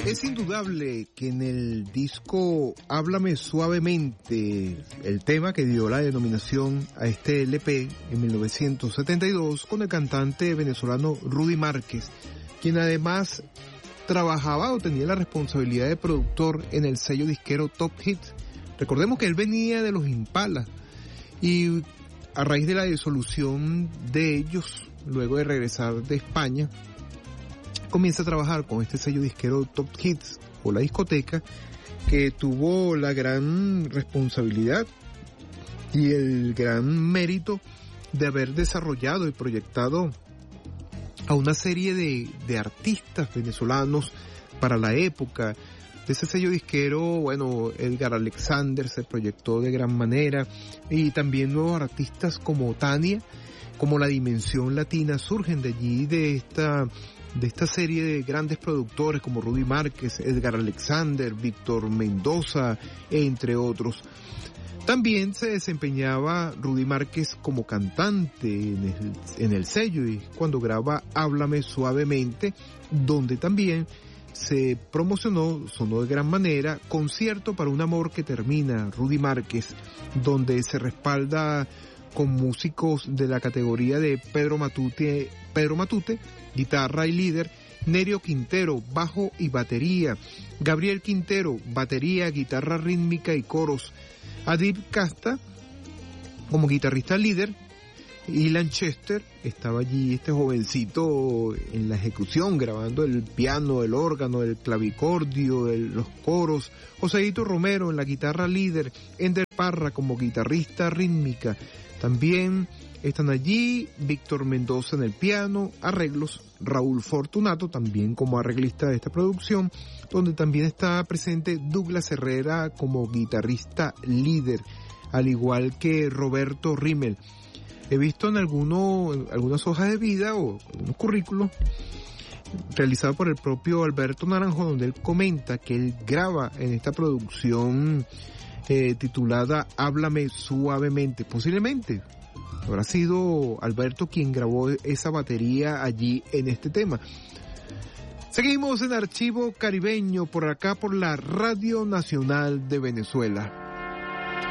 Es indudable que en el disco Háblame Suavemente, el tema que dio la denominación a este LP en 1972 con el cantante venezolano Rudy Márquez, quien además trabajaba o tenía la responsabilidad de productor en el sello disquero Top Hits. Recordemos que él venía de los Impala y a raíz de la disolución de ellos, luego de regresar de España, comienza a trabajar con este sello disquero Top Hits o la discoteca, que tuvo la gran responsabilidad y el gran mérito de haber desarrollado y proyectado a una serie de artistas venezolanos para la época. De ese sello disquero, bueno, Edgar Alexander se proyectó de gran manera, y también nuevos artistas como Tania, como La Dimensión Latina, surgen de allí, de esta serie de grandes productores como Rudy Márquez, Edgar Alexander, Víctor Mendoza, entre otros. También se desempeñaba Rudy Márquez como cantante en el sello, y cuando graba Háblame Suavemente, donde también se promocionó, sonó de gran manera, Concierto para un amor que termina, Rudy Márquez, donde se respalda con músicos de la categoría de Pedro Matute, guitarra y líder, Nerio Quintero, bajo y batería, Gabriel Quintero, batería, guitarra rítmica y coros, Adib Casta como guitarrista líder, y Lanchester estaba allí, este jovencito, en la ejecución, grabando el piano, el órgano, el clavicordio, los coros, Joséito Romero en la guitarra líder, Ender Parra como guitarrista rítmica. También están allí Víctor Mendoza en el piano, arreglos, Raúl Fortunato también como arreglista de esta producción, donde también está presente Douglas Herrera como guitarrista líder, al igual que Roberto Rimmel. He visto en algunas hojas de vida o unos currículos realizados por el propio Alberto Naranjo, donde él comenta que él graba en esta producción titulada Háblame Suavemente. Posiblemente habrá sido Alberto quien grabó esa batería allí en este tema. Seguimos en Archivo Caribeño por acá por la Radio Nacional de Venezuela.